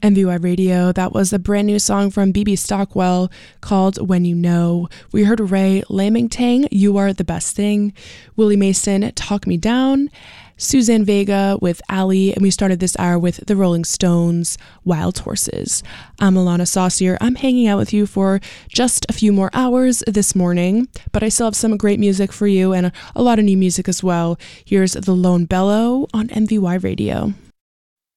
MVY Radio, that was a brand new song from BB Stockwell called When You Know. We heard Ray Lamingtang, You Are the Best Thing, Willie Mason, Talk Me Down, Suzanne Vega with Ali, and we started this hour with the Rolling Stones, Wild Horses. I'm Alana Saucier. I'm hanging out with you for just a few more hours this morning, but I still have some great music for you and a lot of new music as well. Here's The Lone Bellow on MVY Radio.